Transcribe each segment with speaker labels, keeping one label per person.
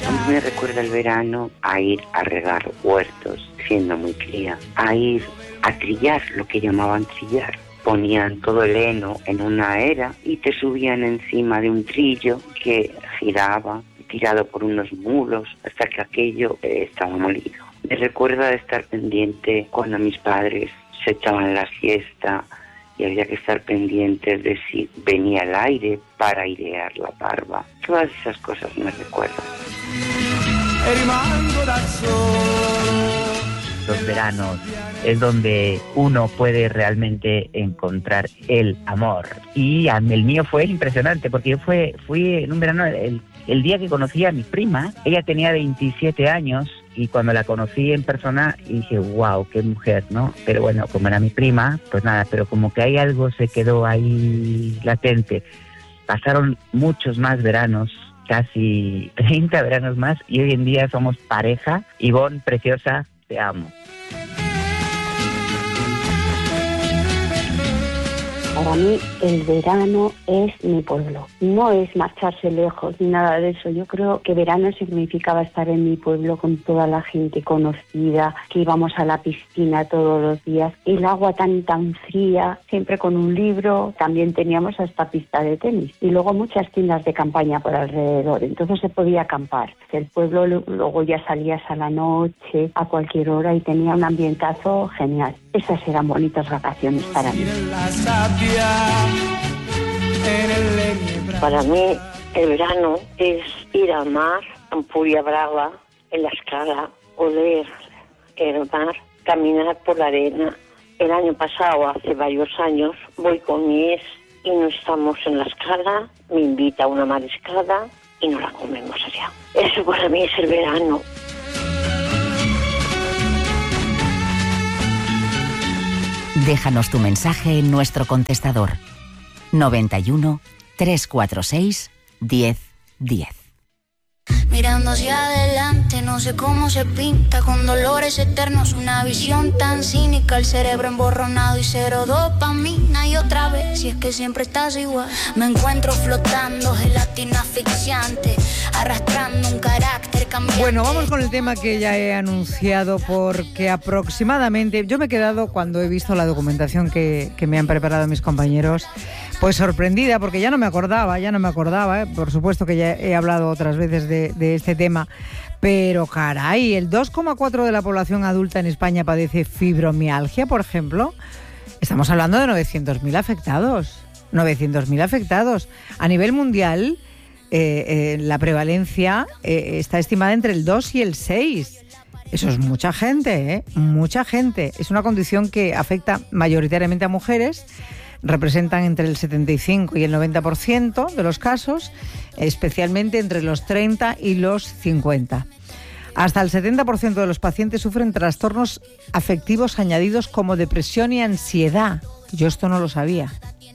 Speaker 1: A mí me recuerda el verano a ir a regar huertos, siendo muy cría, a ir a trillar, lo que llamaban trillar. Ponían todo el heno en una era y te subían encima de un trillo que giraba, tirado por unos mulos, hasta que aquello estaba molido. Me recuerda de estar pendiente cuando mis padres se echaban la siesta y había que estar pendientes de si venía el aire para airear la barba. Todas esas cosas me recuerdan.
Speaker 2: Los veranos es donde uno puede realmente encontrar el amor. Y el mío fue impresionante, porque yo fui en un verano, el día que conocí a mi prima. Ella tenía 27 años y cuando la conocí en persona dije, wow, qué mujer, ¿no? Pero bueno, como era mi prima, pues nada, pero como que hay algo se quedó ahí latente. Pasaron muchos más veranos, casi 30 veranos más, y hoy en día somos pareja. Ivonne, preciosa, te amo.
Speaker 3: Para mí el verano es mi pueblo, no es marcharse lejos ni nada de eso. Yo creo que verano significaba estar en mi pueblo con toda la gente conocida, que íbamos a la piscina todos los días, el agua tan fría, siempre con un libro. También teníamos hasta pista de tenis y luego muchas tiendas de campaña por alrededor, entonces se podía acampar. El pueblo luego ya salías a la noche, a cualquier hora, y tenía un ambientazo genial. Esas eran bonitas vacaciones para mí.
Speaker 4: Para mí el verano es ir al mar, a Ampuria Brava, en la escala, oler el mar, caminar por la arena. El año pasado, hace varios años, voy con mi ex y no estamos en la escala, me invita a una mariscada y no la comemos allá. Eso para mí es el verano.
Speaker 5: Déjanos tu mensaje en nuestro contestador 91 346 1010.
Speaker 6: Mirando hacia adelante, no sé cómo se pinta, con dolores eternos, una visión tan cínica, el cerebro emborronado y cero dopamina. Y otra vez, si es que siempre estás igual, me encuentro flotando, gelatina asfixiante, arrastrando un carácter cambiante.
Speaker 7: Bueno, vamos con el tema que ya he anunciado, porque aproximadamente, yo me he quedado cuando he visto la documentación que me han preparado mis compañeros, pues sorprendida, porque ya no me acordaba, por supuesto que ya he hablado otras veces de este tema, pero caray, el 2,4% de la población adulta en España padece fibromialgia, por ejemplo. Estamos hablando de 900.000 afectados. 900.000 afectados. A nivel mundial, la prevalencia está estimada entre el 2 y el 6. Eso es mucha gente, ¿eh? Mucha gente. Es una condición que afecta mayoritariamente a mujeres. Representan entre el 75 y el 90% de los casos, especialmente entre los 30 y los 50. Hasta el 70% de los pacientes sufren trastornos afectivos añadidos como depresión y ansiedad. Yo esto no lo sabía.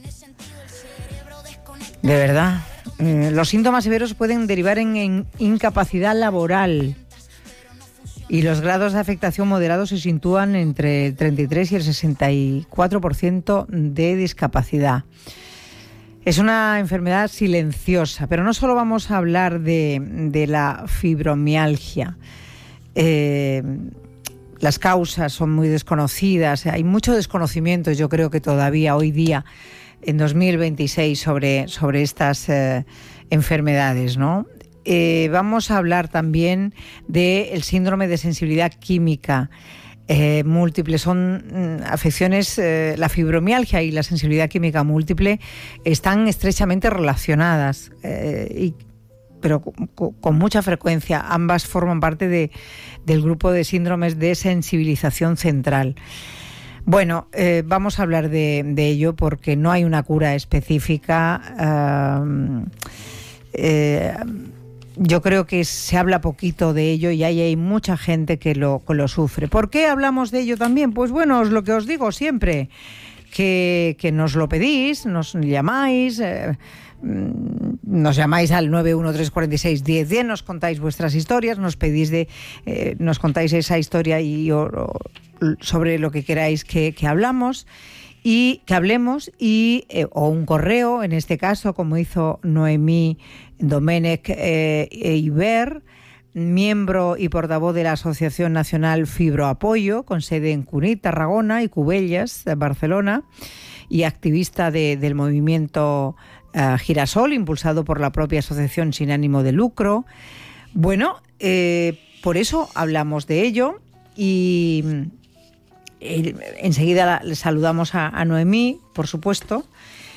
Speaker 7: De verdad. Los síntomas severos pueden derivar en incapacidad laboral. Y los grados de afectación moderados se sitúan entre el 33 y el 64% de discapacidad. Es una enfermedad silenciosa, pero no solo vamos a hablar de la fibromialgia. Las causas son muy desconocidas, hay mucho desconocimiento, yo creo que todavía hoy día, en 2026, sobre estas enfermedades, ¿no? Vamos a hablar también del síndrome de sensibilidad química múltiple. Son afecciones, la fibromialgia y la sensibilidad química múltiple están estrechamente relacionadas, pero con mucha frecuencia. Ambas forman parte del grupo de síndromes de sensibilización central. Bueno, vamos a hablar de ello porque no hay una cura específica. Yo creo que se habla poquito de ello y hay mucha gente que lo sufre. ¿Por qué hablamos de ello también? Pues bueno, es lo que os digo siempre, que nos lo pedís, nos llamáis al 913461010, nos contáis vuestras historias, nos pedís nos contáis esa historia y sobre lo que queráis que hablemos. Y que hablemos o un correo, en este caso, como hizo Noemí Domenech Iber, miembro y portavoz de la Asociación Nacional Fibroapoyo, con sede en Cunit, Tarragona, y Cubellas, Barcelona, y activista del movimiento Girasol, impulsado por la propia asociación sin ánimo de lucro. Bueno, por eso hablamos de ello, y enseguida le saludamos a Noemí, por supuesto.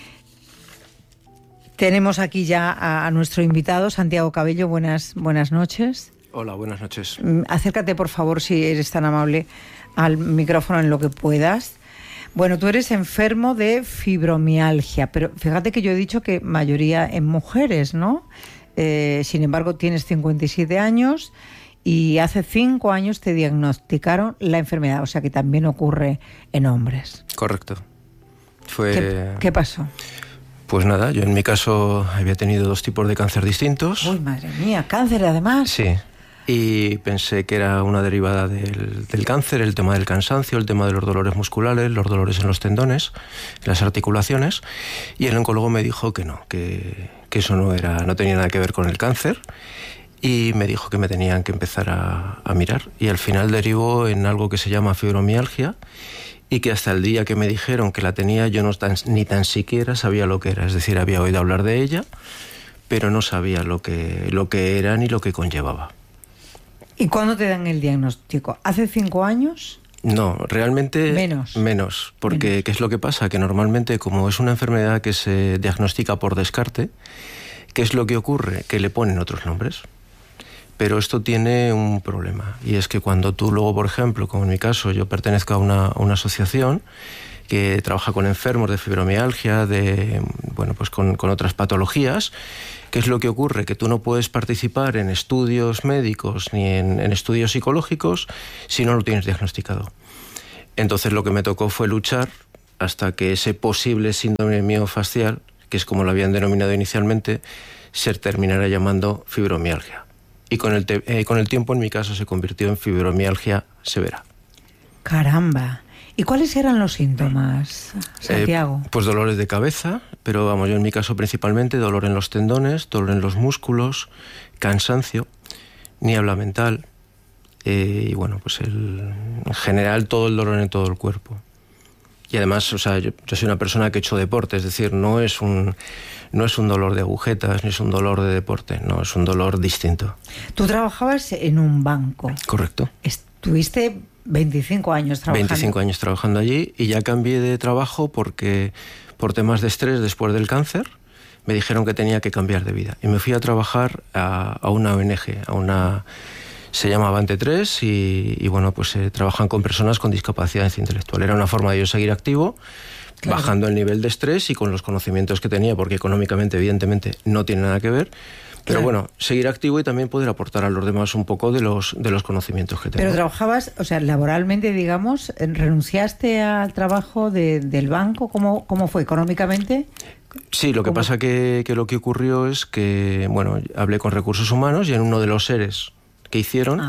Speaker 7: Tenemos aquí ya a nuestro invitado, Santiago Cabello. Buenas noches.
Speaker 8: Hola, buenas noches.
Speaker 7: Acércate, por favor, si eres tan amable, al micrófono en lo que puedas. Bueno, tú eres enfermo de fibromialgia, pero fíjate que yo he dicho que mayoría en mujeres, ¿no? Sin embargo, tienes 57 años y hace 5 años te diagnosticaron la enfermedad, o sea que también ocurre en hombres.
Speaker 8: Correcto.
Speaker 7: ¿Qué pasó?
Speaker 8: Pues nada, yo en mi caso había tenido 2 tipos de cáncer distintos.
Speaker 7: Uy, madre mía, cáncer además.
Speaker 8: Sí, y pensé que era una derivada del cáncer, el tema del cansancio, el tema de los dolores musculares, los dolores en los tendones, en las articulaciones, y el oncólogo me dijo que no, que eso no tenía nada que ver con el cáncer, y me dijo que me tenían que empezar a mirar, y al final derivó en algo que se llama fibromialgia, y que hasta el día que me dijeron que la tenía yo ni tan siquiera sabía lo que era. Es decir, había oído hablar de ella, pero no sabía lo que era ni lo que conllevaba.
Speaker 7: ¿Y cuándo te dan el diagnóstico? ¿Hace 5 años?
Speaker 8: No, realmente menos, porque ¿qué es lo que pasa? Que normalmente, como es una enfermedad que se diagnostica por descarte, ¿qué es lo que ocurre? Que le ponen otros nombres. Pero esto tiene un problema, y es que cuando tú luego, por ejemplo, como en mi caso, yo pertenezco a una asociación que trabaja con enfermos de fibromialgia, pues con otras patologías, ¿qué es lo que ocurre? Que tú no puedes participar en estudios médicos ni en estudios psicológicos si no lo tienes diagnosticado. Entonces lo que me tocó fue luchar hasta que ese posible síndrome miofascial, que es como lo habían denominado inicialmente, se terminara llamando fibromialgia. Y con el tiempo, en mi caso, se convirtió en fibromialgia severa.
Speaker 7: ¡Caramba! ¿Y cuáles eran los síntomas, Santiago?
Speaker 8: Pues dolores de cabeza, pero vamos, yo en mi caso principalmente dolor en los tendones, dolor en los músculos, cansancio, niebla mental, y bueno, pues en general todo el dolor en todo el cuerpo. Y además, o sea, yo soy una persona que he hecho deporte, es decir, no es un dolor de agujetas, ni es un dolor de deporte, no, es un dolor distinto.
Speaker 7: Tú trabajabas en un banco.
Speaker 8: Correcto.
Speaker 7: Estuviste 25 años trabajando.
Speaker 8: 25 años trabajando allí, y ya cambié de trabajo porque por temas de estrés después del cáncer me dijeron que tenía que cambiar de vida. Y me fui a trabajar a una ONG, se llama Avante 3, y bueno, pues trabajan con personas con discapacidad intelectual. Era una forma de yo seguir activo, claro, bajando el nivel de estrés y con los conocimientos que tenía, porque económicamente, evidentemente, no tiene nada que ver. Pero bueno, seguir activo y también poder aportar a los demás un poco de los conocimientos que tengo.
Speaker 7: Pero trabajabas, o sea, laboralmente, digamos, ¿renunciaste al trabajo del banco? ¿Cómo fue económicamente?
Speaker 8: Sí, lo que pasa que lo que ocurrió es que, bueno, hablé con Recursos Humanos y en uno de los ERES que hicieron,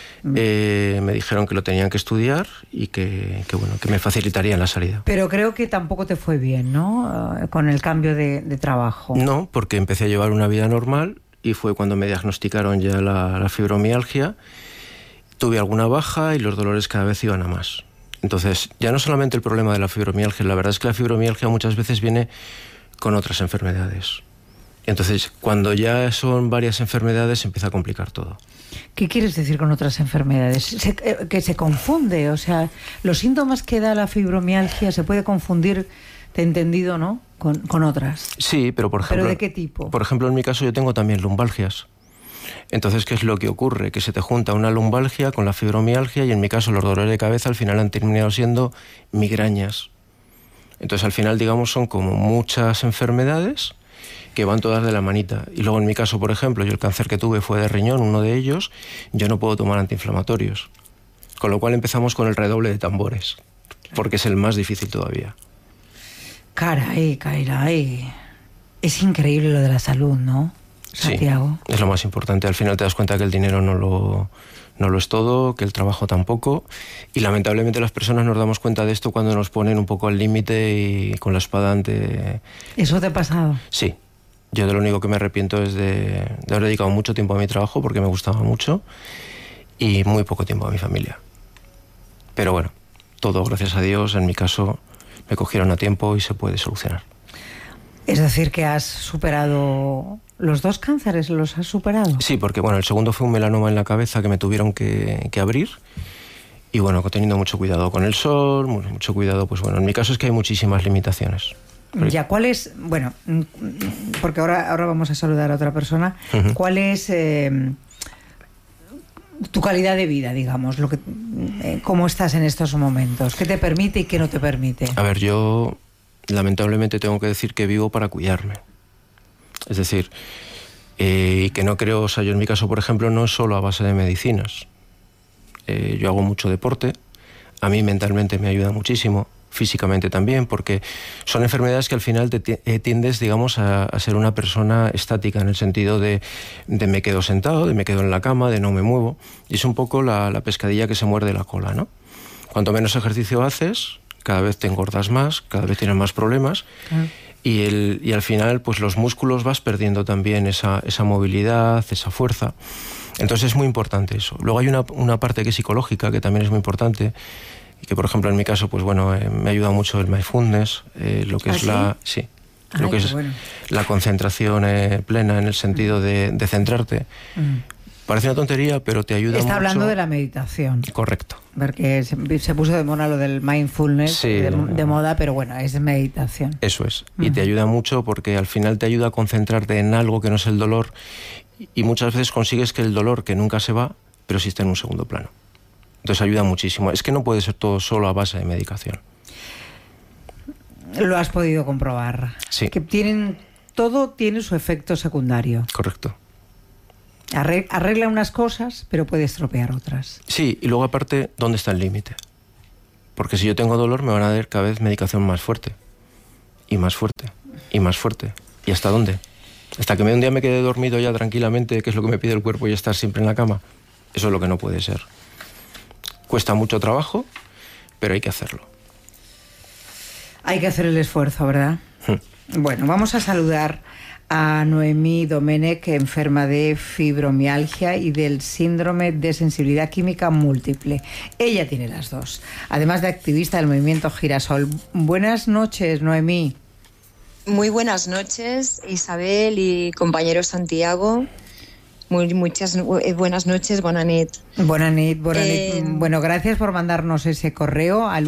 Speaker 8: me dijeron que lo tenían que estudiar y que me facilitarían la salida.
Speaker 7: Pero creo que tampoco te fue bien, ¿no? Con el cambio de trabajo.
Speaker 8: No, porque empecé a llevar una vida normal y fue cuando me diagnosticaron ya la fibromialgia. Tuve alguna baja y los dolores cada vez iban a más. Entonces, ya no solamente el problema de la fibromialgia, la verdad es que la fibromialgia muchas veces viene con otras enfermedades. Entonces, cuando ya son varias enfermedades, se empieza a complicar todo.
Speaker 7: ¿Qué quieres decir con otras enfermedades? Que se confunde, o sea, los síntomas que da la fibromialgia se puede confundir, te he entendido, ¿no?, con otras.
Speaker 8: Sí, pero por ejemplo...
Speaker 7: ¿Pero de qué tipo?
Speaker 8: Por ejemplo, en mi caso yo tengo también lumbalgias. Entonces, ¿qué es lo que ocurre? Que se te junta una lumbalgia con la fibromialgia y en mi caso los dolores de cabeza al final han terminado siendo migrañas. Entonces, al final, digamos, son como muchas enfermedades que van todas de la manita. Y luego en mi caso, por ejemplo, yo el cáncer que tuve fue de riñón, uno de ellos, yo no puedo tomar antiinflamatorios. Con lo cual empezamos con el redoble de tambores, porque es el más difícil todavía.
Speaker 7: Caray. Es increíble lo de la salud, ¿no, Santiago?
Speaker 8: Sí, es lo más importante. Al final te das cuenta que el dinero no lo es todo, que el trabajo tampoco. Y lamentablemente las personas nos damos cuenta de esto cuando nos ponen un poco al límite y con la espada ante...
Speaker 7: ¿Eso te ha pasado?
Speaker 8: Sí. Yo de lo único que me arrepiento es de haber dedicado mucho tiempo a mi trabajo, porque me gustaba mucho, y muy poco tiempo a mi familia. Pero bueno, todo, gracias a Dios, en mi caso, me cogieron a tiempo y se puede solucionar.
Speaker 7: Es decir, que has superado los 2 cánceres, ¿los has superado?
Speaker 8: Sí, porque bueno, el segundo fue un melanoma en la cabeza que me tuvieron que abrir. Y bueno, teniendo mucho cuidado con el sol, mucho cuidado, pues bueno, en mi caso es que hay muchísimas limitaciones.
Speaker 7: Ya, ¿cuál es, bueno, porque ahora vamos a saludar a otra persona, ¿cuál es tu calidad de vida, digamos, cómo estás en estos momentos? ¿Qué te permite y qué no te permite?
Speaker 8: A ver, yo lamentablemente tengo que decir que vivo para cuidarme. Es decir, y que no creo, o sea, yo en mi caso, por ejemplo, no es solo a base de medicinas. Yo hago mucho deporte, a mí mentalmente me ayuda muchísimo, físicamente también, porque son enfermedades que al final tiendes, digamos, a ser una persona estática, en el sentido de me quedo sentado, de me quedo en la cama, de no me muevo, y es un poco la pescadilla que se muerde la cola, ¿no? Cuanto menos ejercicio haces, cada vez te engordas más, cada vez tienes más problemas, y al final pues los músculos vas perdiendo también esa movilidad, esa fuerza. Entonces es muy importante eso. Luego hay una parte que es psicológica, que también es muy importante, y que por ejemplo en mi caso pues bueno, me ayuda mucho el mindfulness, lo que es lo que es la concentración plena, en el sentido de centrarte. Parece una tontería, pero te ayuda mucho.
Speaker 7: Está hablando de la meditación.
Speaker 8: Correcto.
Speaker 7: Porque se puso de moda lo del mindfulness, sí, de moda, pero bueno, es meditación.
Speaker 8: Eso es. Y te ayuda mucho porque al final te ayuda a concentrarte en algo que no es el dolor, y muchas veces consigues que el dolor, que nunca se va, pero sí está en un segundo plano. Entonces ayuda muchísimo. Es que no puede ser todo solo a base de medicación.
Speaker 7: Lo has podido comprobar.
Speaker 8: Sí.
Speaker 7: Que todo tiene su efecto secundario.
Speaker 8: Correcto.
Speaker 7: Arregla unas cosas, pero puede estropear otras.
Speaker 8: Sí, y luego aparte, ¿dónde está el límite? Porque si yo tengo dolor, me van a dar cada vez medicación más fuerte. Y más fuerte. Y más fuerte. ¿Y hasta dónde? Hasta que un día me quede dormido ya tranquilamente, que es lo que me pide el cuerpo, y estar siempre en la cama. Eso es lo que no puede ser. Cuesta mucho trabajo, pero hay que hacerlo.
Speaker 7: Hay que hacer el esfuerzo, ¿verdad? Bueno, vamos a saludar a Noemí Domenech, enferma de fibromialgia y del síndrome de sensibilidad química múltiple. Ella tiene las dos, además de activista del movimiento Girasol. Buenas noches, Noemí.
Speaker 9: Muy buenas noches, Isabel y compañero Santiago. Muchas buenas noches, bona nit.
Speaker 7: Bona nit. Bueno, gracias por mandarnos ese correo al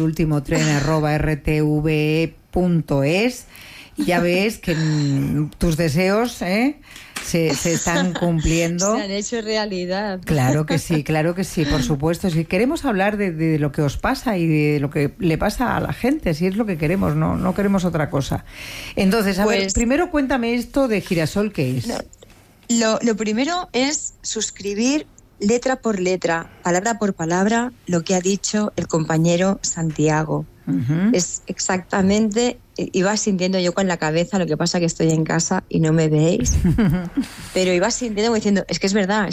Speaker 7: ultimotren@rtve.es. Ya ves que tus deseos se están cumpliendo.
Speaker 9: Se han hecho realidad.
Speaker 7: Claro que sí, por supuesto. Si queremos hablar de lo que os pasa y de lo que le pasa a la gente, si es lo que queremos, no queremos otra cosa. Entonces, a ver, primero cuéntame esto de Girasol, ¿qué es?
Speaker 9: Lo primero es suscribir letra por letra, palabra por palabra, lo que ha dicho el compañero Santiago. Es exactamente, iba sintiendo yo con la cabeza, lo que pasa que estoy en casa y no me veis, pero iba sintiendo diciendo, es que es verdad.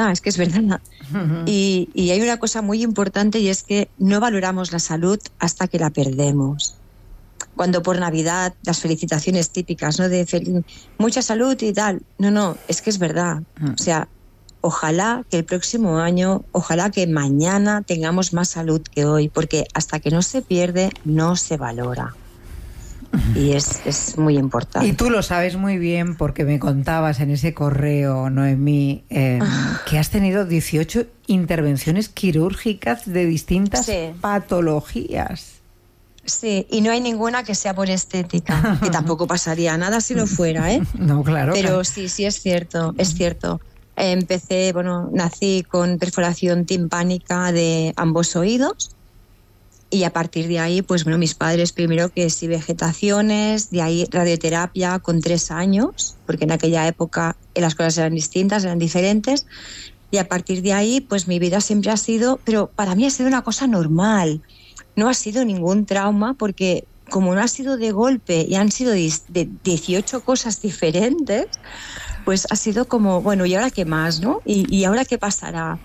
Speaker 9: Y hay una cosa muy importante, y es que no valoramos la salud hasta que la perdemos. Cuando por Navidad las felicitaciones típicas, ¿no? De mucha salud y tal. No, es que es verdad. O sea, ojalá que el próximo año, ojalá que mañana tengamos más salud que hoy, porque hasta que no se pierde, no se valora. Y es muy importante.
Speaker 7: Y tú lo sabes muy bien porque me contabas en ese correo, Noemí, que has tenido 18 intervenciones quirúrgicas de distintas patologías.
Speaker 9: Sí, y no hay ninguna que sea por estética, que tampoco pasaría nada si lo fuera, ¿eh?
Speaker 7: No, claro.
Speaker 9: Pero sí, es cierto. Nací con perforación timpánica de ambos oídos, y a partir de ahí, pues bueno, mis padres primero que sí vegetaciones, de ahí radioterapia con 3 años, porque en aquella época las cosas eran distintas, eran diferentes, y a partir de ahí, pues mi vida siempre ha sido, pero para mí ha sido una cosa normal. No ha sido ningún trauma, porque como no ha sido de golpe y han sido de 18 cosas diferentes, pues ha sido como, bueno, ¿y ahora qué más, no? ¿Y ahora qué pasará?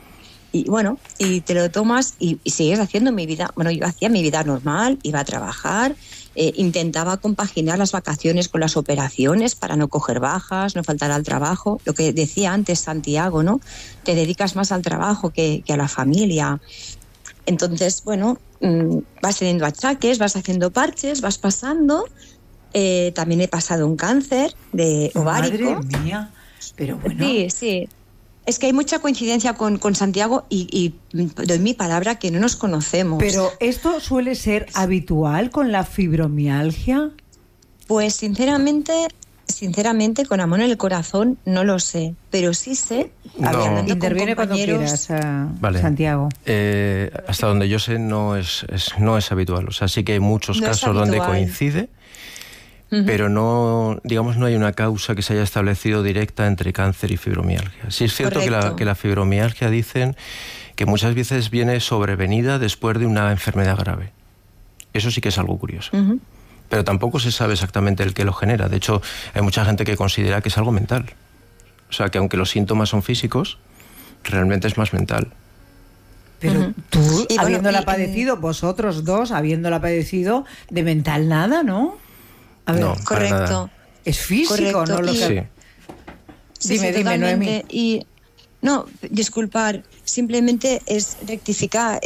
Speaker 9: Y bueno, y te lo tomas y sigues haciendo mi vida. Bueno, yo hacía mi vida normal, iba a trabajar, intentaba compaginar las vacaciones con las operaciones para no coger bajas, no faltar al trabajo. Lo que decía antes Santiago, ¿no? Te dedicas más al trabajo que a la familia. Entonces, bueno, vas teniendo achaques, vas haciendo parches, vas pasando. También he pasado un cáncer de ovárico.
Speaker 7: Madre mía, pero bueno.
Speaker 9: Sí. Es que hay mucha coincidencia con Santiago y doy mi palabra que no nos conocemos.
Speaker 7: ¿Pero esto suele ser habitual con la fibromialgia?
Speaker 9: Pues sinceramente, con amor en el corazón, no lo sé. Pero sí sé,
Speaker 7: interviene cuando quieras,
Speaker 8: vale.
Speaker 7: Santiago.
Speaker 8: Hasta donde yo sé no es habitual. O sea, sí que hay muchos casos donde coincide. Pero no hay una causa que se haya establecido directa entre cáncer y fibromialgia. Sí es cierto que la fibromialgia dicen que muchas veces viene sobrevenida después de una enfermedad grave. Eso sí que es algo curioso. Pero tampoco se sabe exactamente el que lo genera. De hecho, hay mucha gente que considera que es algo mental. O sea, que aunque los síntomas son físicos, realmente es más mental.
Speaker 7: Pero tú, habiéndola padecido, vosotros dos, habiéndola padecido, de mental nada, ¿no? A ver,
Speaker 8: no,
Speaker 9: correcto.
Speaker 7: Es físico, ¿no? Lo que...
Speaker 9: Sí.
Speaker 7: Dime, Noemí.
Speaker 9: Y no, disculpar, simplemente es rectificar,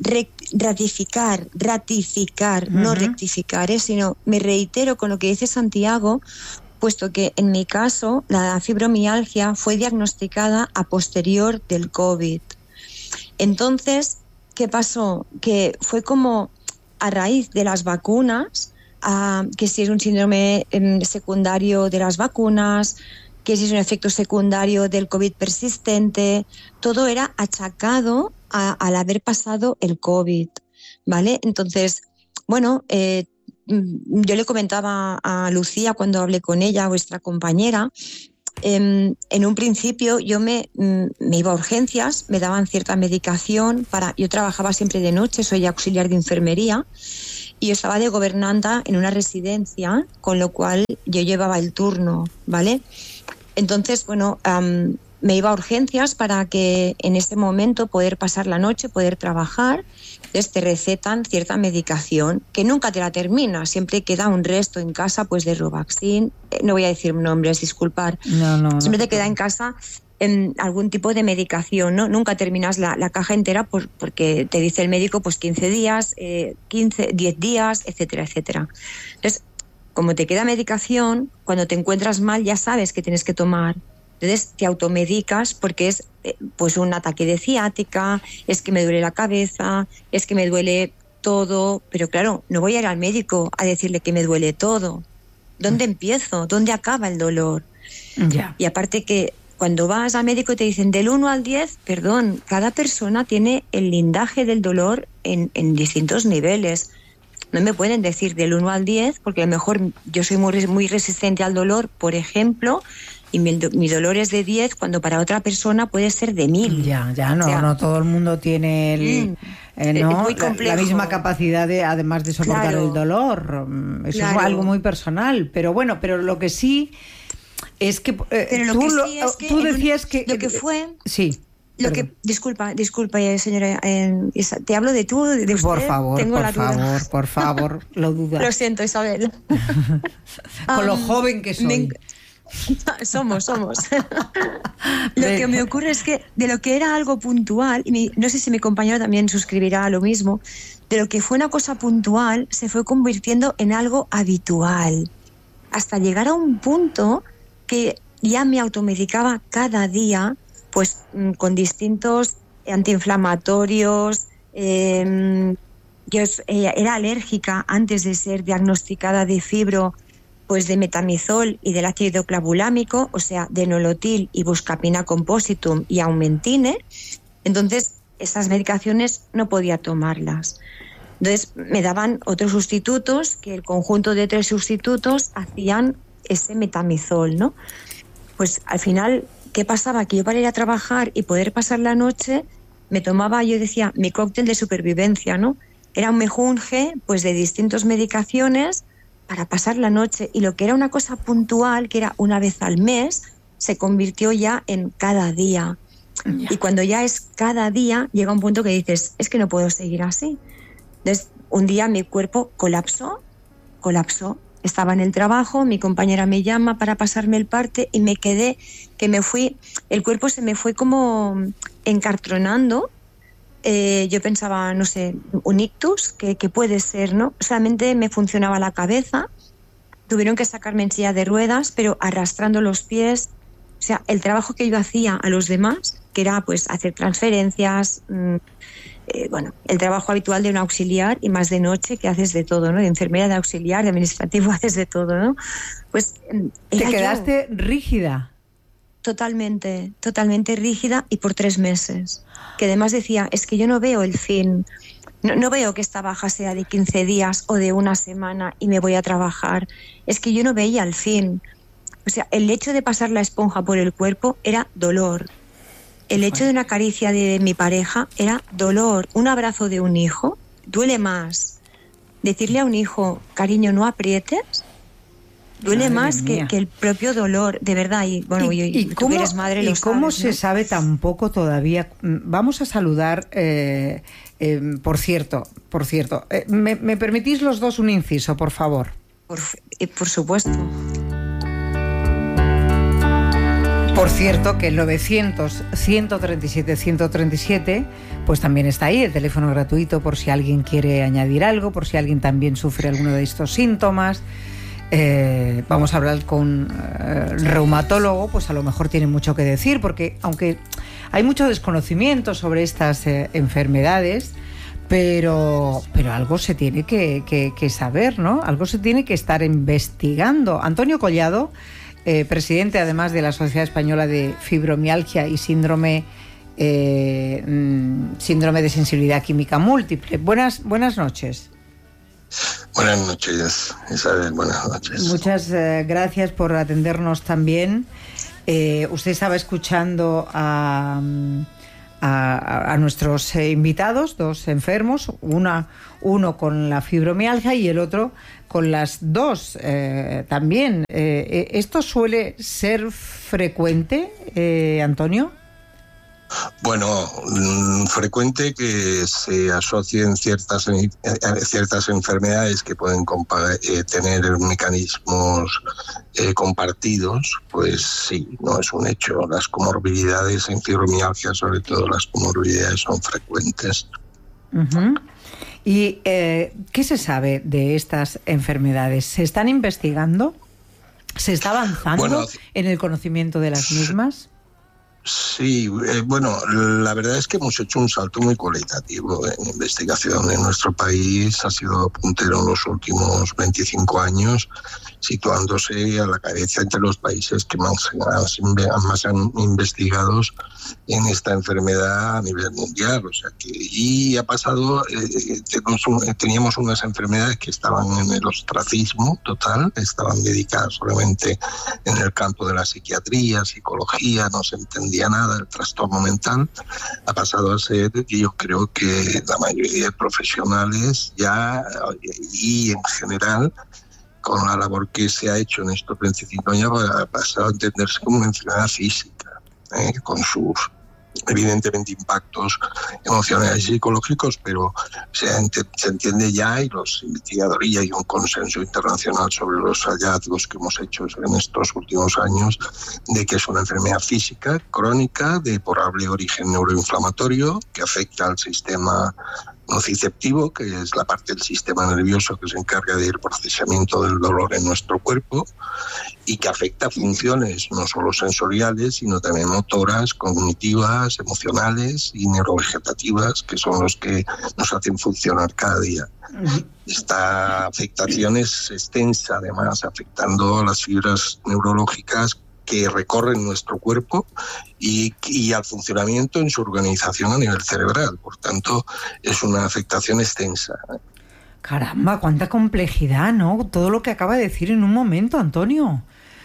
Speaker 9: ratificar, no rectificar, sino me reitero con lo que dice Santiago, puesto que en mi caso la fibromialgia fue diagnosticada a posterior del COVID. Entonces, ¿qué pasó? Que fue como a raíz de las vacunas, que si es un síndrome secundario de las vacunas, que si es un efecto secundario del COVID persistente, todo era achacado al haber pasado el COVID, ¿vale? Entonces, bueno, yo le comentaba a Lucía cuando hablé con ella, vuestra compañera, en un principio yo me iba a urgencias, me daban cierta medicación yo trabajaba siempre de noche, soy auxiliar de enfermería, y yo estaba de gobernanta en una residencia, con lo cual yo llevaba el turno, ¿vale? Entonces, bueno, me iba a urgencias para que en ese momento poder pasar la noche, poder trabajar. Entonces te recetan cierta medicación que nunca te la terminas, siempre queda un resto en casa, pues de Robaxin, no voy a decir nombres, disculpar.
Speaker 7: No.
Speaker 9: Siempre te queda en casa algún tipo de medicación, ¿no? Nunca terminas la caja entera porque te dice el médico pues 15 días, 10 días, etcétera, etcétera. Entonces, como te queda medicación, cuando te encuentras mal ya sabes que tienes que tomar. Entonces te automedicas porque es pues un ataque de ciática, es que me duele la cabeza, es que me duele todo, pero claro, no voy a ir al médico a decirle que me duele todo. ¿Dónde empiezo? ¿Dónde acaba el dolor?
Speaker 7: Ya.
Speaker 9: Y aparte que cuando vas al médico te dicen del 1 al 10, perdón, cada persona tiene el lindaje del dolor en distintos niveles. No me pueden decir del 1 al 10, porque a lo mejor yo soy muy resistente al dolor, por ejemplo, y mi dolor es de 10, cuando para otra persona puede ser de 1000.
Speaker 7: Ya, no, o sea, no todo el mundo tiene la misma capacidad además de soportar el dolor. Eso es algo muy personal. Pero bueno, pero lo que sí es que tú decías que
Speaker 9: lo que fue.
Speaker 7: Sí.
Speaker 9: Disculpa, señora, te hablo de tú, de usted.
Speaker 7: Por favor, lo dudas.
Speaker 9: Lo siento, Isabel.
Speaker 7: Con lo joven que soy.
Speaker 9: Somos. Lo que me ocurre es que de lo que era algo puntual, y no sé si mi compañero también suscribirá a lo mismo, de lo que fue una cosa puntual se fue convirtiendo en algo habitual, hasta llegar a un punto que ya me automedicaba cada día, pues con distintos antiinflamatorios. Yo era alérgica antes de ser diagnosticada de fibro, pues de metamizol y del ácido clavulámico, o sea, de nolotil y buscapina compositum y aumentine. Entonces, esas medicaciones no podía tomarlas. Entonces, me daban otros sustitutos, que el conjunto de 3 sustitutos hacían ese metamizol, ¿no? Pues al final, ¿qué pasaba? Que yo para ir a trabajar y poder pasar la noche, me tomaba, yo decía, mi cóctel de supervivencia, ¿no? Era un mejunje, pues de distintas medicaciones para pasar la noche, y lo que era una cosa puntual, que era una vez al mes, se convirtió ya en cada día. Y cuando ya es cada día, llega un punto que dices, es que no puedo seguir así. Entonces, un día mi cuerpo colapsó. Estaba en el trabajo, mi compañera me llama para pasarme el parte y me quedé, el cuerpo se me fue como encartronando. Yo pensaba, no sé, un ictus, que puede ser, ¿no? Solamente me funcionaba la cabeza. Tuvieron que sacarme en silla de ruedas, pero arrastrando los pies. O sea, el trabajo que yo hacía a los demás, que era pues hacer transferencias, el trabajo habitual de un auxiliar, y más de noche, que haces de todo, ¿no? De enfermera, de auxiliar, de administrativo, haces de todo, ¿no? Pues
Speaker 7: ¿te quedaste rígida?
Speaker 9: Totalmente rígida, y por 3 meses. Que además decía, es que yo no veo el fin. No veo que esta baja sea de 15 días o de 1 semana y me voy a trabajar. Es que yo no veía el fin. O sea, el hecho de pasar la esponja por el cuerpo era dolor. El hecho de una caricia de mi pareja era dolor. Un abrazo de un hijo duele más. Decirle a un hijo, cariño, no aprietes, duele más que el propio dolor, de verdad. Y bueno, y tú que eres madre lo sabes, ¿no?
Speaker 7: ¿Cómo se sabe tan poco todavía? Vamos a saludar, por cierto, ¿me permitís los dos un inciso, por favor?
Speaker 9: Por supuesto.
Speaker 7: Por cierto, que el 900-137-137, pues también está ahí, el teléfono gratuito, por si alguien quiere añadir algo, por si alguien también sufre alguno de estos síntomas. Vamos a hablar con reumatólogo, pues a lo mejor tiene mucho que decir, porque aunque hay mucho desconocimiento sobre estas enfermedades, pero algo se tiene que saber, ¿no? Algo se tiene que estar investigando. Antonio Collado, presidente además de la Sociedad Española de Fibromialgia y síndrome de sensibilidad química múltiple. Buenas noches.
Speaker 10: Buenas noches, Isabel, buenas noches.
Speaker 7: Muchas gracias por atendernos también. Usted estaba escuchando a nuestros invitados, 2 enfermos, uno con la fibromialgia y el otro con las 2 también. ¿Esto suele ser frecuente, Antonio?
Speaker 10: Bueno, frecuente que se asocien ciertas enfermedades que pueden tener mecanismos compartidos, pues sí, no es un hecho. Las comorbilidades en fibromialgia, sobre todo las comorbilidades, son frecuentes.
Speaker 7: Uh-huh. ¿Y qué se sabe de estas enfermedades? ¿Se están investigando? ¿Se está avanzando en el conocimiento de las mismas?
Speaker 10: Sí, la verdad es que hemos hecho un salto muy cualitativo en investigación. En nuestro país ha sido puntero en los últimos 25 años, situándose a la cabeza entre los países que más han investigado en esta enfermedad a nivel mundial. O sea y ha pasado, teníamos unas enfermedades que estaban en el ostracismo total, estaban dedicadas solamente en el campo de la psiquiatría, psicología, no se entendía nada del trastorno mental. Ha pasado a ser, yo creo que la mayoría de profesionales ya, y en general, con la labor que se ha hecho en estos 25 años, ha pasado a entenderse como una enfermedad física, con sus evidentemente impactos emocionales y psicológicos, pero se entiende ya, y los investigadores, y hay un consenso internacional sobre los hallazgos que hemos hecho en estos últimos años, de que es una enfermedad física crónica de probable origen neuroinflamatorio que afecta al sistema nociceptivo, que es la parte del sistema nervioso que se encarga del procesamiento del dolor en nuestro cuerpo, y que afecta funciones no solo sensoriales, sino también motoras, cognitivas, emocionales y neurovegetativas, que son los que nos hacen funcionar cada día. Esta afectación es extensa, además, afectando las fibras neurológicas que recorren nuestro cuerpo y al funcionamiento en su organización a nivel cerebral. Por tanto, es una afectación extensa.
Speaker 7: Caramba, cuánta complejidad, ¿no? Todo lo que acaba de decir en un momento, Antonio.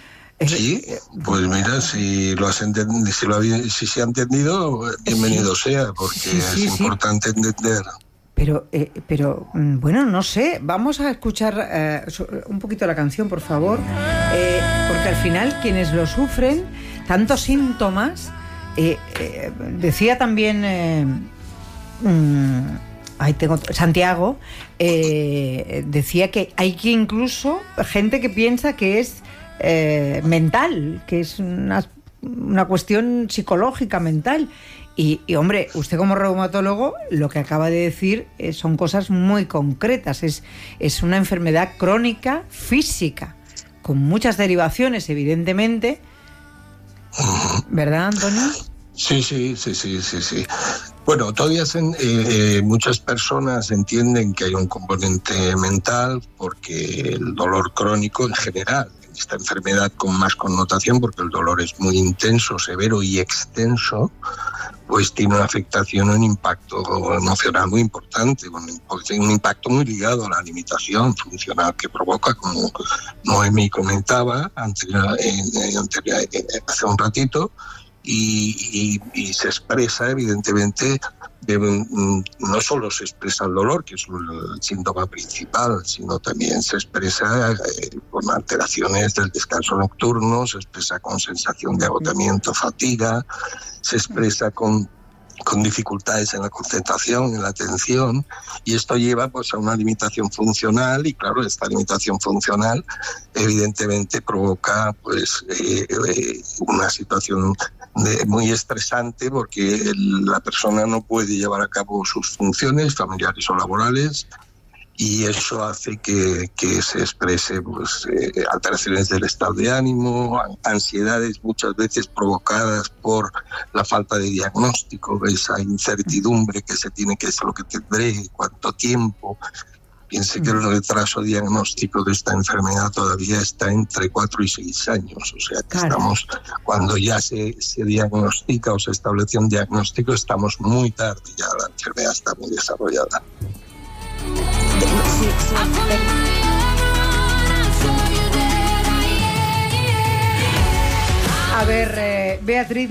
Speaker 10: Sí, pues mira, si se ha entendido, bienvenido sea, porque es importante entender.
Speaker 7: Pero bueno, no sé, vamos a escuchar un poquito la canción, por favor, porque al final quienes lo sufren, tantos síntomas, decía también Santiago, decía que hay que incluso gente que piensa que es mental, que es una cuestión psicológica, mental. Y hombre, usted como reumatólogo lo que acaba de decir son cosas muy concretas. Es una enfermedad crónica física, con muchas derivaciones, evidentemente. ¿Verdad, Antonio?
Speaker 10: Sí. Bueno, todavía muchas personas entienden que hay un componente mental, porque el dolor crónico en general, esta enfermedad con más connotación, porque el dolor es muy intenso, severo y extenso, pues tiene una afectación, un impacto emocional muy importante, un impacto muy ligado a la limitación funcional que provoca, como Noemí comentaba hace un ratito, y se expresa evidentemente, no solo se expresa el dolor, que es el síntoma principal, sino también se expresa con alteraciones del descanso nocturno, se expresa con sensación de agotamiento, fatiga, se expresa con dificultades en la concentración, en la atención, y esto lleva pues a una limitación funcional, y claro, esta limitación funcional evidentemente provoca pues una situación muy estresante, porque la persona no puede llevar a cabo sus funciones familiares o laborales, y eso hace que se exprese pues, alteraciones del estado de ánimo, ansiedades muchas veces provocadas por la falta de diagnóstico, esa incertidumbre que se tiene, qué es lo que tendré, cuánto tiempo. Piense que el retraso diagnóstico de esta enfermedad todavía está entre 4 y 6 años. O sea, que estamos, cuando ya se diagnostica o se establece un diagnóstico, estamos muy tarde, ya la enfermedad está muy desarrollada.
Speaker 7: A ver, Beatriz,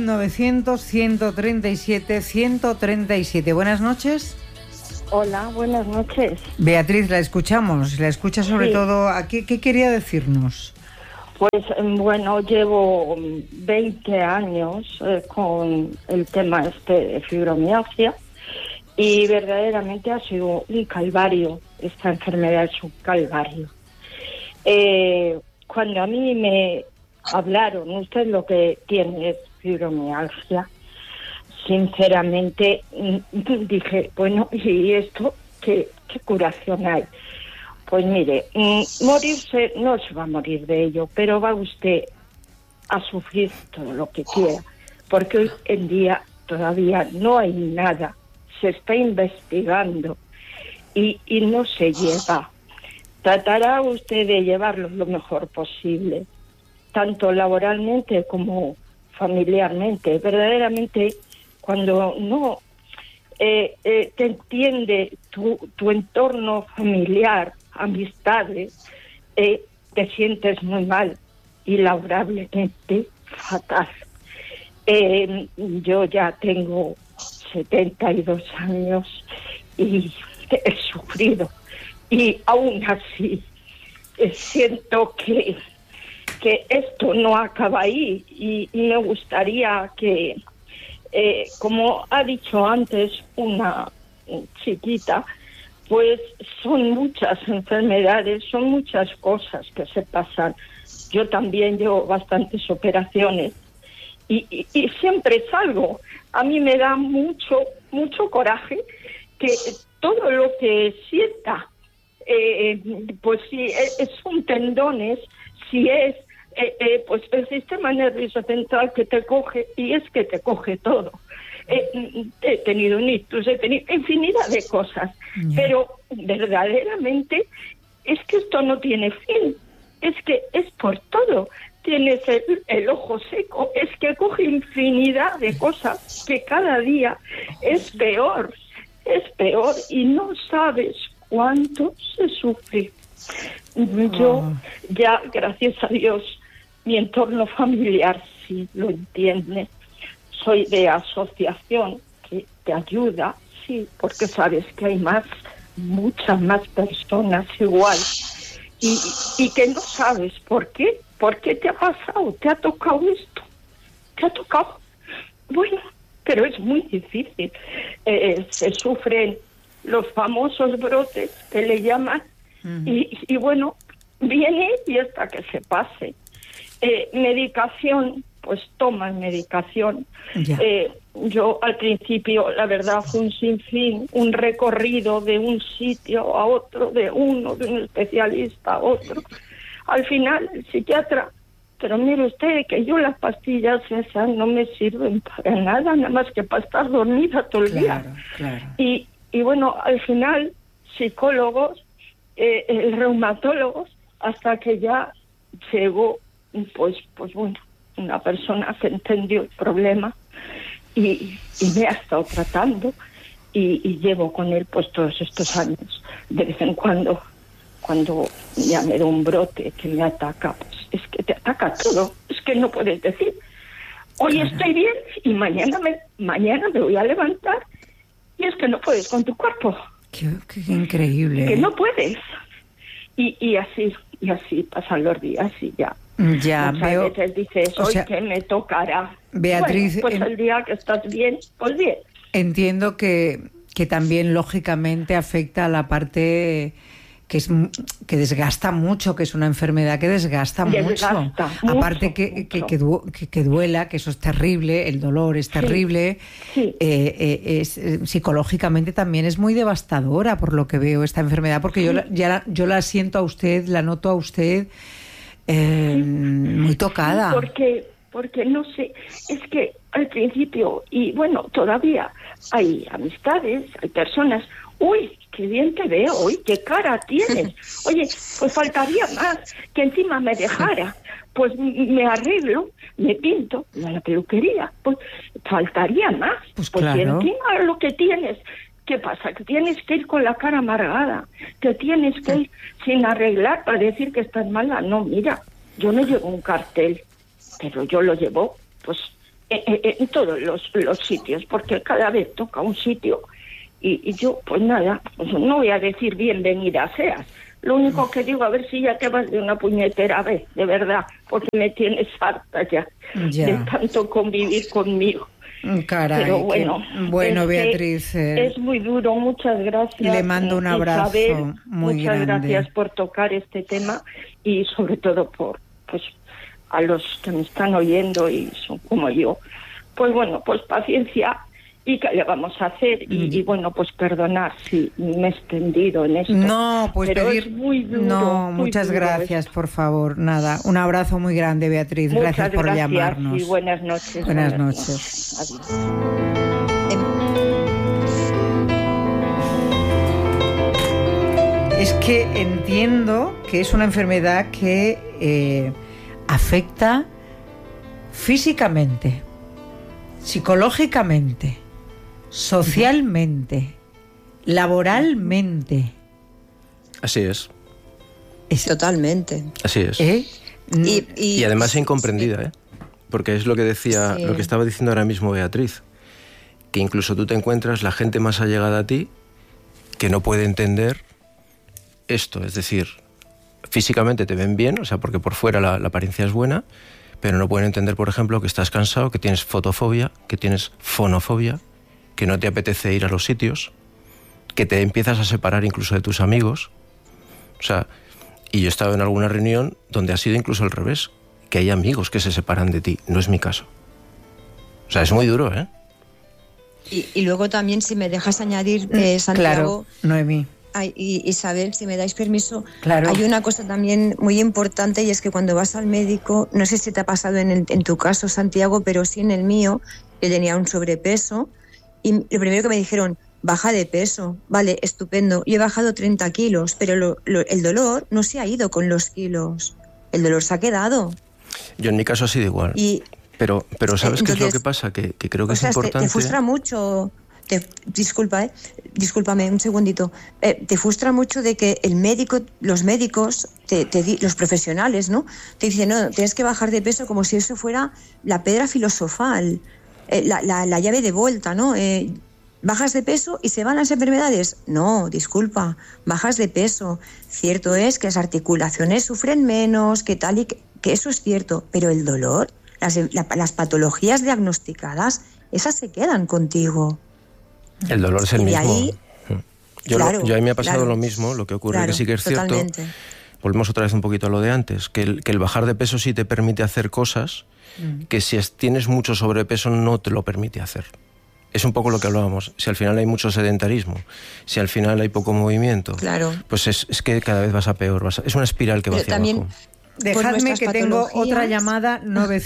Speaker 7: 900-137-137. Buenas noches.
Speaker 11: Hola, buenas noches.
Speaker 7: Beatriz, la escuchamos. La escucha sobre todo. ¿Qué quería decirnos?
Speaker 11: Pues bueno, llevo 20 años con el tema de fibromialgia, y verdaderamente ha sido un calvario. Esta enfermedad es un calvario. Cuando a mí me hablaron, usted lo que tiene es fibromialgia, sinceramente dije, bueno, ¿y esto qué curación hay? Pues mire, morirse no se va a morir de ello, pero va usted a sufrir todo lo que quiera, porque hoy en día todavía no hay nada, se está investigando y no se lleva. Tratará usted de llevarlo lo mejor posible, tanto laboralmente como familiarmente. Verdaderamente, cuando no te entiende tu entorno familiar, amistades, te sientes muy mal y laborablemente fatal. Yo ya tengo 72 años y he sufrido, y aún así siento que esto no acaba ahí, y me gustaría que, como ha dicho antes una chiquita, pues son muchas enfermedades, son muchas cosas que se pasan. Yo también llevo bastantes operaciones y siempre salgo. A mí me da mucho coraje que todo lo que sienta, pues si son tendones, si es pues el sistema nervioso central que te coge, y es que te coge todo. He tenido un ictus, he tenido infinidad de cosas, pero verdaderamente es que esto no tiene fin, es que es por todo. Tienes el ojo seco, es que coge infinidad de cosas, que cada día es peor, y no sabes cuánto se sufre. Yo ya, gracias a Dios, mi entorno familiar sí lo entiende. Soy de asociación que te ayuda, sí, porque sabes que hay muchas más personas igual, y que no sabes por qué te ha pasado, te ha tocado esto, te ha tocado. bueno, pero es muy difícil. Se sufren los famosos brotes que le llaman, y bueno, viene y hasta que se pase. Medicación, pues toman medicación. Yo al principio, la verdad, fue un sinfín, un recorrido de un sitio a otro, de un especialista a otro. Al final, el psiquiatra, pero mire usted, que yo las pastillas esas no me sirven para nada más que para estar dormida todo el día.
Speaker 7: Claro.
Speaker 11: Y bueno, al final, psicólogos, reumatólogos, hasta que ya llegó, pues bueno, una persona que entendió el problema y me ha estado tratando y llevo con él pues todos estos años. De vez en cuando ya me da un brote que me ataca, pues es que te ataca todo, es que no puedes decir hoy estoy bien y mañana me voy a levantar y es que no puedes con tu cuerpo.
Speaker 7: Qué increíble.
Speaker 11: Que no puedes. Y así pasan los días y ya.
Speaker 7: Ya
Speaker 11: muchas
Speaker 7: veo.
Speaker 11: veces dices, hoy que me tocará.
Speaker 7: Beatriz,
Speaker 11: bueno, pues el día que estás bien, pues bien.
Speaker 7: Entiendo que también lógicamente afecta a la parte que desgasta mucho, que es una enfermedad que desgasta mucho. Aparte que duela, que eso es terrible, el dolor es terrible.
Speaker 11: Sí.
Speaker 7: Psicológicamente también es muy devastadora, por lo que veo, esta enfermedad, porque yo la siento a usted, la noto a usted muy tocada.
Speaker 11: Porque no sé, es que al principio, y bueno, todavía hay amistades, hay personas, uy, qué bien te veo, uy, qué cara tienes, oye, pues faltaría más, que encima me dejara, pues me arreglo, me pinto, a la peluquería, pues faltaría más,
Speaker 7: pues
Speaker 11: porque
Speaker 7: claro.
Speaker 11: Encima lo que tienes, ¿qué pasa? Que tienes que ir con la cara amargada, que tienes que ir sin arreglar para decir que estás mala. No, mira, yo no llevo un cartel, pero yo lo llevo pues en todos los sitios, porque cada vez toca un sitio y yo pues nada, pues no voy a decir bienvenida seas, lo único que digo, a ver si ya te vas de una puñetera vez, de verdad, porque me tienes harta ya. De tanto convivir conmigo.
Speaker 7: Caray,
Speaker 11: pero bueno,
Speaker 7: Beatriz,
Speaker 11: es muy duro. Muchas gracias.
Speaker 7: Le mando un abrazo,
Speaker 11: Isabel,
Speaker 7: muy
Speaker 11: muchas
Speaker 7: grande.
Speaker 11: gracias por tocar este tema y sobre todo por pues a los que me están oyendo y son como yo. Pues bueno, pues paciencia y qué le vamos a hacer y bueno, pues perdonar si me he extendido en esto.
Speaker 7: No, pues
Speaker 11: pero
Speaker 7: pedir.
Speaker 11: Es muy duro,
Speaker 7: no,
Speaker 11: muy
Speaker 7: muchas
Speaker 11: duro
Speaker 7: gracias,
Speaker 11: esto.
Speaker 7: por favor. Nada, un abrazo muy grande, Beatriz.
Speaker 11: Muchas
Speaker 7: gracias por llamarnos.
Speaker 11: Y buenas noches.
Speaker 7: Buenas noches.
Speaker 11: Adiós.
Speaker 7: Es que entiendo que es una enfermedad que afecta físicamente, psicológicamente, socialmente, laboralmente.
Speaker 8: Así es.
Speaker 9: Totalmente.
Speaker 8: Así es. Y además incomprendida, ¿eh? Porque es lo que decía, lo que estaba diciendo ahora mismo Beatriz, que incluso tú te encuentras la gente más allegada a ti que no puede entender esto, es decir, físicamente te ven bien, o sea, porque por fuera la apariencia es buena, pero no pueden entender, por ejemplo, que estás cansado, que tienes fotofobia, que tienes fonofobia, que no te apetece ir a los sitios, que te empiezas a separar incluso de tus amigos. O sea, y yo he estado en alguna reunión donde ha sido incluso al revés, que hay amigos que se separan de ti. No es mi caso. O sea, es muy duro, ¿eh?
Speaker 9: Y luego también, si me dejas añadir, Santiago...
Speaker 7: Claro, Noemí.
Speaker 9: Isabel, si me dais permiso,
Speaker 7: claro.
Speaker 9: Hay una cosa también muy importante y es que cuando vas al médico, no sé si te ha pasado en tu caso, Santiago, pero sí en el mío, yo tenía un sobrepeso y lo primero que me dijeron, baja de peso. Vale, estupendo, yo he bajado 30 kilos, pero el dolor no se ha ido con los kilos, el dolor se ha quedado.
Speaker 8: Yo en mi caso ha sido igual, pero ¿sabes qué es lo que pasa? Que creo que es importante...
Speaker 9: Te frustra mucho... Discúlpame un segundito. Te frustra mucho de que los médicos, los profesionales, ¿no? Te dicen, no, tienes que bajar de peso como si eso fuera la piedra filosofal, la llave de vuelta, ¿no? ¿Bajas de peso y se van las enfermedades? No, disculpa, bajas de peso. Cierto es que las articulaciones sufren menos, que tal y que eso es cierto, pero el dolor, las patologías diagnosticadas, esas se quedan contigo.
Speaker 8: El dolor es el mismo.
Speaker 9: Ahí,
Speaker 8: yo ahí me ha pasado lo mismo, lo que ocurre que sí que es
Speaker 9: totalmente.
Speaker 8: cierto, volvemos otra vez un poquito a lo de antes, que el bajar de peso sí te permite hacer cosas que si tienes mucho sobrepeso no te lo permite hacer. Es un poco lo que hablábamos, si al final hay mucho sedentarismo, si al final hay poco movimiento, pues es que cada vez vas a peor, es una espiral que va hacia abajo.
Speaker 7: Dejadme que tengo otra llamada,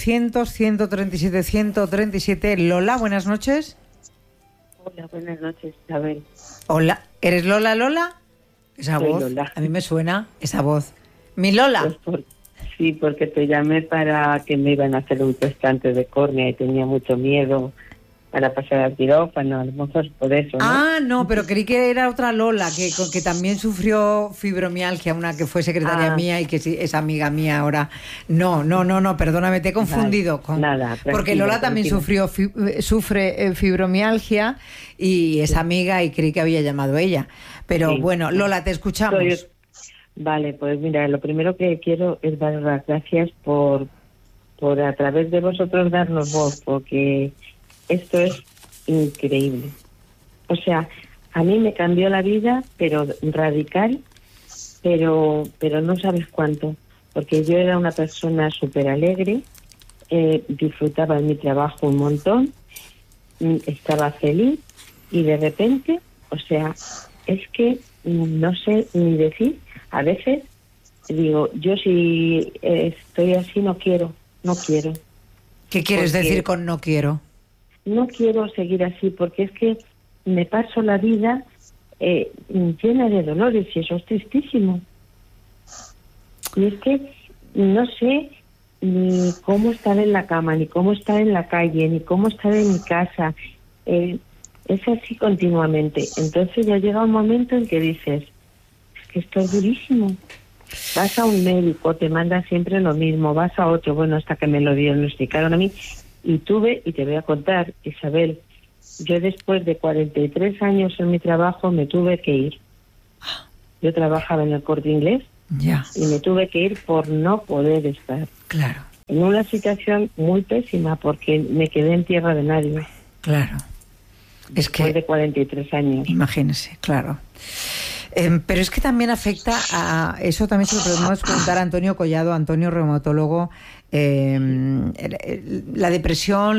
Speaker 7: 900-137-137. Lola, buenas noches.
Speaker 12: Hola, buenas noches, Isabel.
Speaker 7: Hola, ¿eres Lola? Esa
Speaker 12: Soy
Speaker 7: voz,
Speaker 12: Lola.
Speaker 7: a mí me suena esa voz. ¿Mi Lola?
Speaker 12: Pues sí, porque te llamé para que me iban a hacer un trasplante de córnea y tenía mucho miedo para pasar al quirófano, a lo mejor por eso, ¿no?
Speaker 7: Ah, no, pero creí que era otra Lola, que también sufrió fibromialgia, una que fue secretaria mía y que es amiga mía ahora. No, perdóname, te he confundido.
Speaker 12: Nada,
Speaker 7: porque Lola también sufre fibromialgia y es amiga y creí que había llamado ella. Pero sí, bueno, Lola, te escuchamos.
Speaker 12: Vale, pues mira, lo primero que quiero es dar las gracias por a través de vosotros darnos voz, porque esto es increíble. O sea, a mí me cambió la vida, pero radical, pero no sabes cuánto, porque yo era una persona súper alegre, disfrutaba de mi trabajo un montón, estaba feliz y de repente, o sea, es que no sé ni decir, a veces digo, yo si estoy así no quiero.
Speaker 7: ¿Qué quieres decir con no quiero?
Speaker 12: No quiero seguir así porque es que me paso la vida llena de dolores y eso es tristísimo. Y es que no sé ni cómo estar en la cama, ni cómo estar en la calle, ni cómo estar en mi casa. Es así continuamente. Entonces ya llega un momento en que dices, es que esto es durísimo. Vas a un médico, te manda siempre lo mismo, vas a otro, bueno, hasta que me lo diagnosticaron a mí. Y te voy a contar, Isabel, yo después de 43 años en mi trabajo me tuve que ir. Yo trabajaba en el Corte Inglés y me tuve que ir por no poder estar.
Speaker 7: Claro.
Speaker 12: En una situación muy pésima porque me quedé en tierra de nadie.
Speaker 7: Claro. Es que
Speaker 12: después de 43 años.
Speaker 7: Imagínese, claro. Pero es que también afecta a... Eso también se lo podemos preguntar a Antonio Collado, Antonio reumatólogo. La depresión,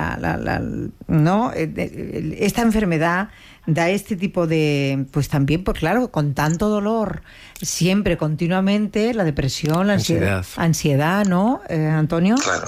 Speaker 7: ¿no? Esta enfermedad da este tipo de... Pues también, pues claro, con tanto dolor, siempre, continuamente, la depresión, la ansiedad, ¿no, Antonio?
Speaker 10: Claro.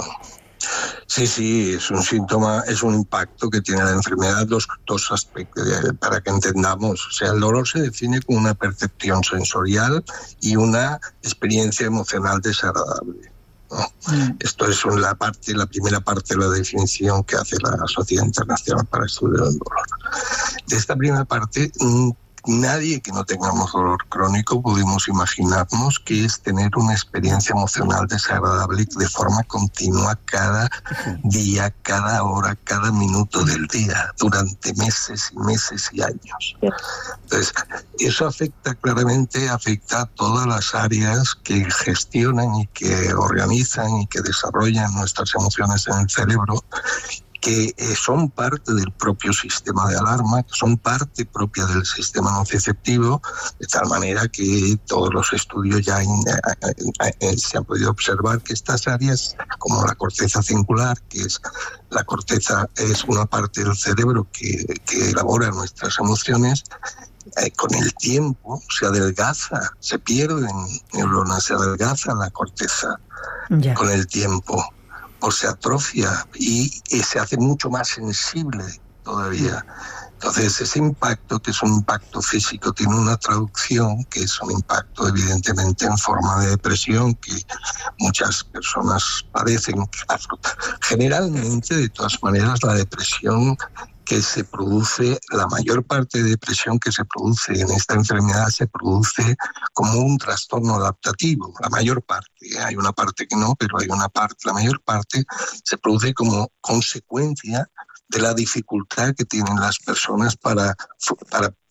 Speaker 10: Sí, es un síntoma, es un impacto que tiene la enfermedad, dos aspectos para que entendamos. O sea, el dolor se define como una percepción sensorial y una experiencia emocional desagradable, ¿no? Esto es la primera parte de la definición que hace la Sociedad Internacional para el Estudio del Dolor. De esta primera parte, nadie que no tengamos dolor crónico podemos imaginarnos que es tener una experiencia emocional desagradable de forma continua cada día, cada hora, cada minuto del día, durante meses y meses y años. Entonces, eso claramente afecta a todas las áreas que gestionan y que organizan y que desarrollan nuestras emociones en el cerebro, que son parte del propio sistema de alarma, que son parte propia del sistema nociceptivo, de tal manera que todos los estudios ya se han podido observar que estas áreas, como la corteza cingular, la corteza es una parte del cerebro que elabora nuestras emociones, con el tiempo se adelgaza, se pierden neuronas, se adelgaza la corteza con el tiempo. O se atrofia y se hace mucho más sensible todavía. Entonces, ese impacto, que es un impacto físico, tiene una traducción que es un impacto evidentemente en forma de depresión que muchas personas padecen. Generalmente, de todas maneras, la depresión que se produce, la mayor parte de depresión que se produce en esta enfermedad se produce como un trastorno adaptativo. La mayor parte, hay una parte que no, pero hay una parte, la mayor parte se produce como consecuencia de la dificultad que tienen las personas para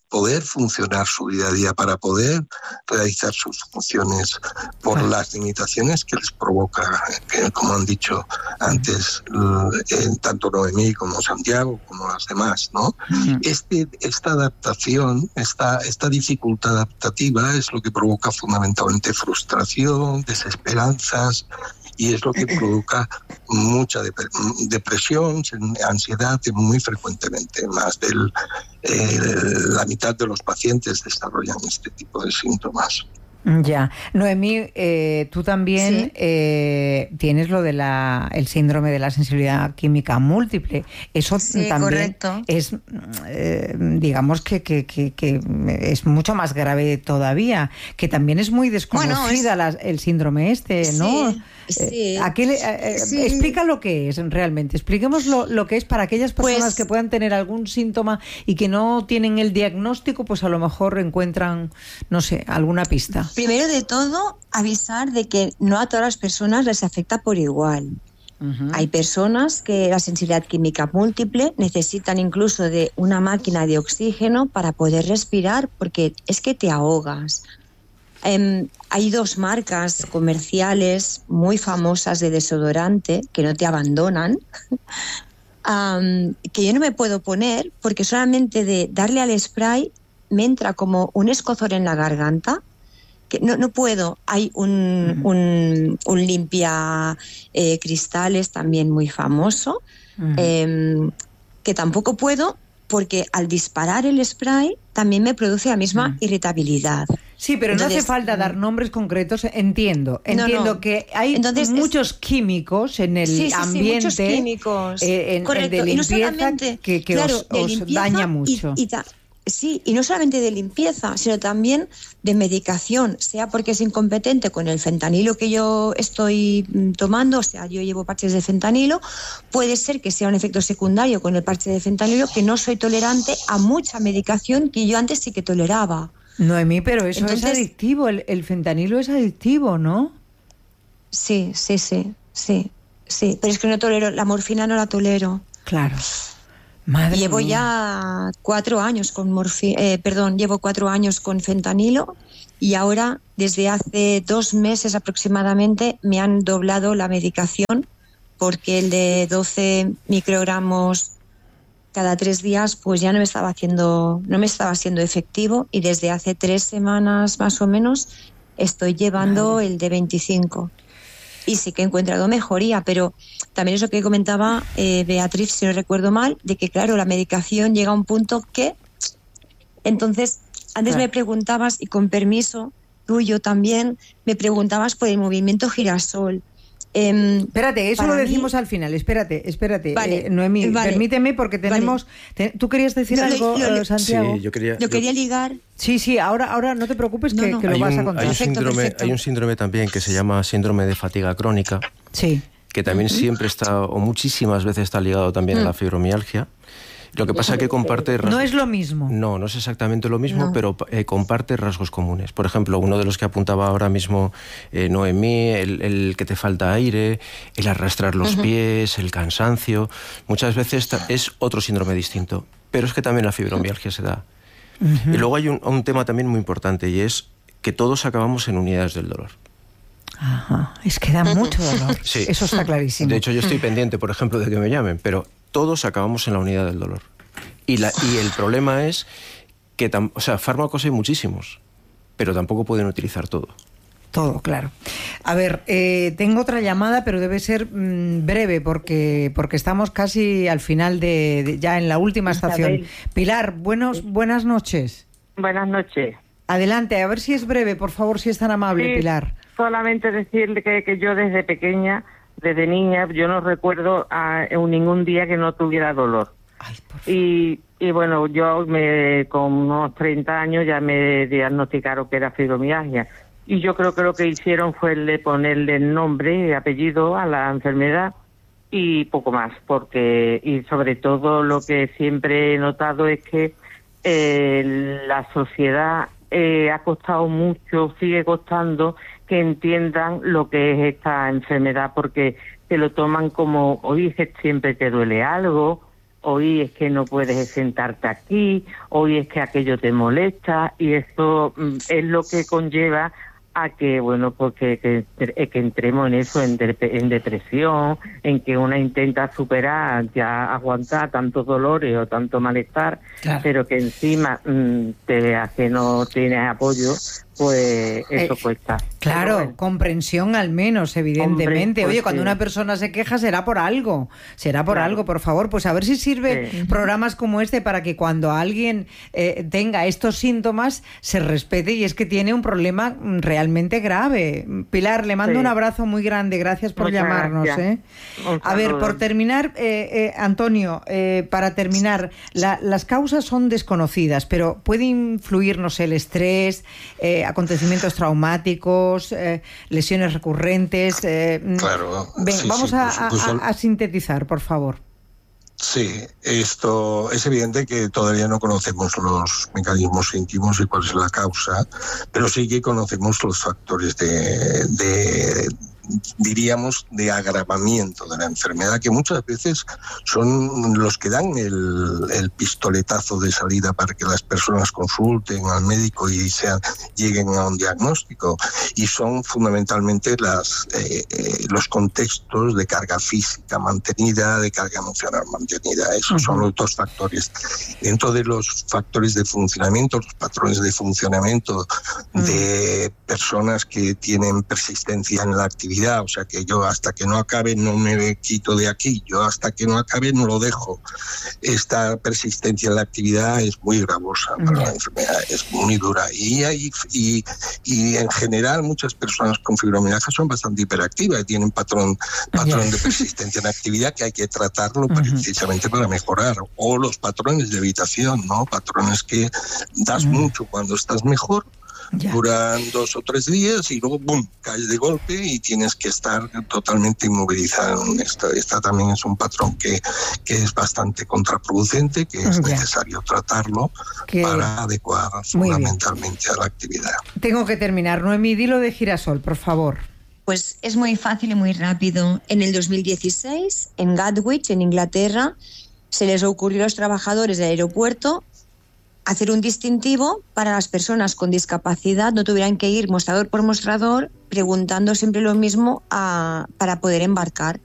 Speaker 10: poder funcionar su día a día, para poder realizar sus funciones por las limitaciones que les provoca, que, como han dicho antes, tanto Noemí como Santiago, como las demás, ¿no? Esta adaptación, esta dificultad adaptativa es lo que provoca fundamentalmente frustración, desesperanzas, y es lo que provoca mucha depresión, ansiedad, muy frecuentemente. Más de la mitad de los pacientes desarrollan este tipo de síntomas.
Speaker 7: Ya. Noemí, tú también tienes lo de el síndrome de la sensibilidad química múltiple. Eso también
Speaker 9: correcto.
Speaker 7: Es, digamos que es mucho más grave todavía, que también es muy desconocida el síndrome ¿no?
Speaker 9: Sí.
Speaker 7: Explica lo que es realmente. Expliquemos lo que es para aquellas personas que puedan tener algún síntoma y que no tienen el diagnóstico, pues a lo mejor encuentran, no sé, alguna pista.
Speaker 9: Primero de todo, avisar de que no a todas las personas les afecta por igual. Hay personas que la sensibilidad química múltiple necesitan incluso de una máquina de oxígeno para poder respirar, porque es que te ahogas. Hay 2 marcas comerciales muy famosas de desodorante que no te abandonan, que yo no me puedo poner porque solamente de darle al spray me entra como un escozor en la garganta, que no puedo. Hay un limpia cristales también muy famoso, que tampoco puedo porque al disparar el spray también me produce la misma irritabilidad.
Speaker 7: Sí, pero entonces, no hace falta dar nombres concretos. Entiendo que hay muchos químicos en el ambiente,
Speaker 9: muchos químicos.
Speaker 7: De limpieza, que os daña mucho.
Speaker 9: Y no solamente de limpieza, sino también de medicación, sea porque es incompetente con el fentanilo que yo estoy tomando, o sea, yo llevo parches de fentanilo, puede ser que sea un efecto secundario con el parche de fentanilo, que no soy tolerante a mucha medicación que yo antes sí que toleraba.
Speaker 7: Noemí, pero eso es adictivo, el fentanilo es adictivo, ¿no?
Speaker 9: Sí, pero es que no tolero, la morfina no la tolero.
Speaker 7: Claro. Madre
Speaker 9: llevo
Speaker 7: mía.
Speaker 9: Ya 4 años con llevo 4 años con fentanilo, y ahora desde hace 2 meses aproximadamente me han doblado la medicación, porque el de 12 microgramos cada 3 días pues ya no me estaba siendo efectivo, y desde hace 3 semanas más o menos estoy llevando el de 25. Y sí que he encontrado mejoría, pero también eso que comentaba Beatriz, si no recuerdo mal, de que claro, la medicación llega a un punto que... Entonces, antes me preguntabas, y con permiso tuyo también, me preguntabas por el movimiento girasol.
Speaker 7: Espérate, eso lo decimos al final. Espérate. Vale, Noemí, permíteme, porque tenemos... Vale. ¿Tú querías decir algo, Santiago?
Speaker 8: Sí, yo
Speaker 9: quería ligar.
Speaker 7: Sí, ahora no te preocupes, que lo vas a contar.
Speaker 8: Hay un síndrome también que se llama síndrome de fatiga crónica, que también siempre está, o muchísimas veces está ligado también a la fibromialgia. Lo que pasa es que comparte rasgos.
Speaker 7: No es lo mismo.
Speaker 8: No es exactamente lo mismo, pero comparte rasgos comunes. Por ejemplo, uno de los que apuntaba ahora mismo Noemí, el que te falta aire, el arrastrar los pies, el cansancio. Muchas veces es otro síndrome distinto, pero es que también la fibromialgia se da. Y luego hay un tema también muy importante, y es que todos acabamos en unidades del dolor.
Speaker 7: Ajá, es que da mucho dolor.
Speaker 8: Sí.
Speaker 7: Eso está clarísimo.
Speaker 8: De hecho, yo estoy pendiente, por ejemplo, de que me llamen, pero todos acabamos en la unidad del dolor. Y el problema es que, fármacos hay muchísimos, pero tampoco pueden utilizar todo.
Speaker 7: Todo, claro. A ver, tengo otra llamada, pero debe ser breve, porque estamos casi al final ya en la última estación. Pilar, buenas noches.
Speaker 13: Buenas noches.
Speaker 7: Adelante, a ver si es breve, por favor, si es tan amable, Pilar.
Speaker 13: Solamente decirle que yo desde pequeña, desde niña, yo no recuerdo ningún día que no tuviera dolor.
Speaker 7: Ay, por favor.
Speaker 13: Y bueno, yo con unos 30 años ya me diagnosticaron que era fibromialgia. Y yo creo que lo que hicieron fue el de ponerle el nombre y apellido a la enfermedad y poco más. Y sobre todo lo que siempre he notado es que la sociedad ha costado mucho, sigue costando que entiendan lo que es esta enfermedad, porque se lo toman como, oye, siempre te duele algo, hoy es que no puedes sentarte aquí, hoy es que aquello te molesta, y esto es lo que conlleva a que, bueno, pues que entremos en eso, en depresión, en que una intenta superar, ya aguantar tantos dolores o tanto malestar, claro, pero que encima te veas que no tienes apoyo, pues eso cuesta.
Speaker 7: Claro, bueno, comprensión al menos, evidentemente. Oye, cuando
Speaker 13: sí,
Speaker 7: una persona se queja será por algo, algo, por favor. Pues a ver si sirve programas como este para que cuando alguien tenga estos síntomas se respete, y es que tiene un problema realmente grave. Pilar, le mando un abrazo muy grande, gracias por llamarnos. A ver, por terminar, Antonio, para terminar, las causas son desconocidas, pero puede influir, no sé, el estrés, acontecimientos traumáticos, lesiones recurrentes.
Speaker 10: Claro.
Speaker 7: Vamos a sintetizar, por favor.
Speaker 10: Sí, esto es evidente que todavía no conocemos los mecanismos íntimos y cuál es la causa, pero sí que conocemos los factores diríamos, de agravamiento de la enfermedad, que muchas veces son los que dan el pistoletazo de salida para que las personas consulten al médico y lleguen a un diagnóstico, y son fundamentalmente los contextos de carga física mantenida, de carga emocional mantenida. Esos son los dos factores. Dentro de los factores de funcionamiento, los patrones de funcionamiento de personas que tienen persistencia en la actividad, o sea que yo hasta que no acabe no me quito de aquí, yo hasta que no acabe no lo dejo. Esta persistencia en la actividad es muy gravosa para la enfermedad, es muy dura, y en general muchas personas con fibromialgia son bastante hiperactivas y tienen patrón de persistencia en la actividad que hay que tratarlo precisamente para mejorar. O los patrones de evitación, ¿no? Patrones que das mucho cuando estás mejor, duran 2 o 3 días y luego ¡bum!, caes de golpe y tienes que estar totalmente inmovilizado. Esta también es un patrón que es bastante contraproducente, que es necesario tratarlo para adecuar fundamentalmente a la actividad.
Speaker 7: Tengo que terminar. Noemí, dilo de Girasol, por favor.
Speaker 9: Pues es muy fácil y muy rápido. En el 2016, en Gatwick, en Inglaterra, se les ocurrió a los trabajadores del aeropuerto hacer un distintivo para las personas con discapacidad, no tuvieran que ir mostrador por mostrador preguntando siempre lo mismo para poder embarcar.